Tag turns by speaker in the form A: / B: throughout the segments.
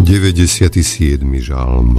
A: 97. žalm.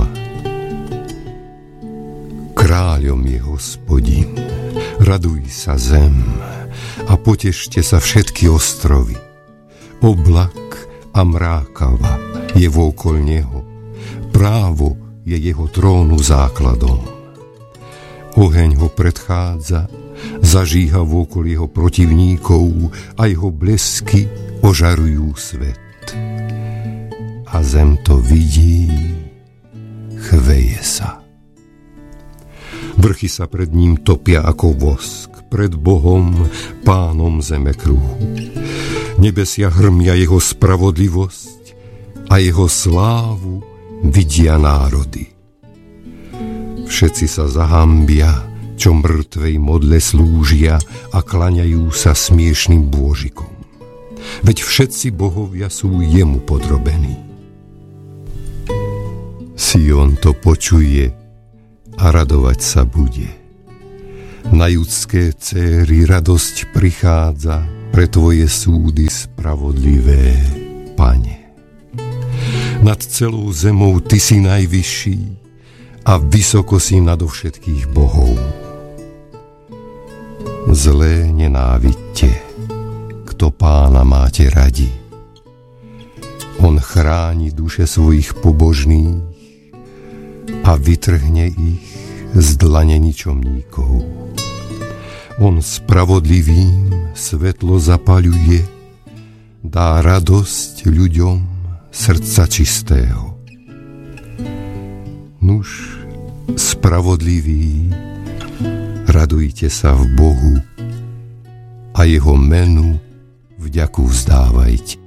A: Kráľom je Hospodin, raduj sa zem a potešte sa všetky ostrovy. Oblak a mrákava je vôkol neho, právo je jeho trónu základom. Oheň ho predchádza, zažíha vôkol jeho protivníkov a jeho blesky ožarujú svet. A zem to vidí, chveje sa. Vrchy sa pred ním topia ako vosk, pred Bohom, pánom zemekruhu. Nebesia hrmia jeho spravodlivosť a jeho slávu vidia národy. Všetci sa zahambia, čo mŕtvej modle slúžia a klaňajú sa smiešným bôžikom. Veď všetci bohovia sú jemu podrobení. Sion to počuje a radovať sa bude. Na judské céry radosť prichádza pre tvoje súdy spravodlivé, Pane. Nad celou zemou ty si najvyšší a vysoko si nado všetkých bohov. Zlé nenávidte, kto Pána máte radi. On chráni duše svojich pobožných a vytrhne ich z dlane ničomníkov. On spravodlivým svetlo zapaľuje, dá radosť ľuďom srdca čistého. Nuž, spravodliví, radujte sa v Bohu a jeho menu vďaku vzdávajte.